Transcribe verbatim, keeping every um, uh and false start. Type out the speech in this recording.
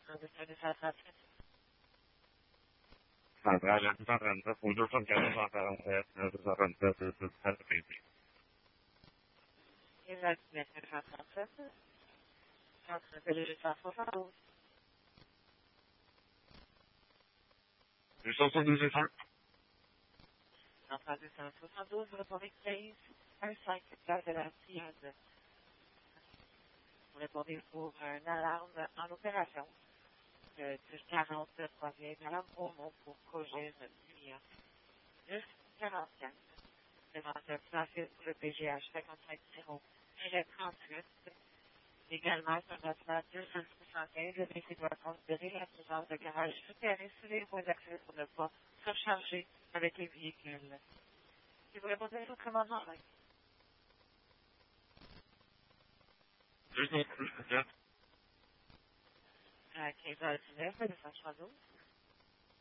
de cent trente-sept. Centrale deux cent trente-sept, au deux cent quarante-sept, deux cent trente-sept, deux cent trente-sept. Et là, deux cent trente-sept. Centre de deux cent soixante-douze. deux cent soixante-douze, c'est ça? Centre deux cent soixante-douze, répondez quinze, un cinq, place de la Triade. Vous répondez pour une alarme en opération. De dix quarante, troisième alarme au mot pour Cogène Lumière. dix quarante-quatre. Demande placée pour le P G H cinquante-cinq zéro trente-huit. Également, sur notre plan deux cent soixante-quinze, le métier doit considérer la présence de garage souterrain sur les voies d'accès pour ne pas surcharger avec les véhicules. Si vous répondez à votre commandement, oui. deux cent soixante-quatre. À quinze heures dix-neuf, deux cent soixante-douze.